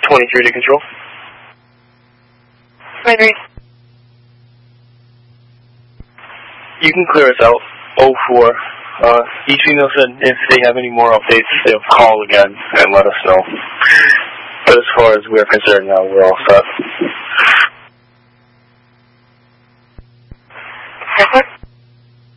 23 to control. 23. You can clear us out. 04. Each female said if they have any more updates, they'll call again and let us know. But as far as we're concerned now, we're all set.